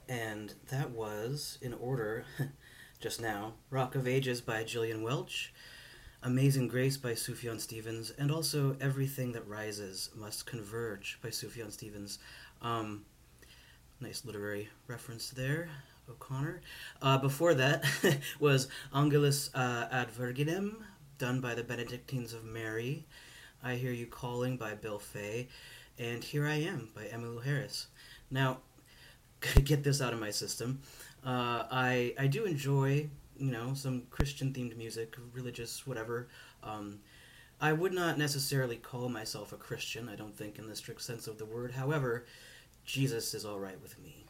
And that was, in order, just now, Rock of Ages by Gillian Welch, Amazing Grace by Sufjan Stevens, and also Everything That Rises Must Converge by Sufjan Stevens. Um, Nice literary reference there, O'Connor. Before that was Angelus ad Virginem, done by the Benedictines of Mary. I Hear You Calling by Bill Fay, and Here I Am by Emmylou Harris. Now, gotta get this out of my system. I do enjoy some Christian themed music, religious whatever. Um, I would not necessarily call myself a Christian. I don't think in the strict sense of the word. However, Jesus is all right with me.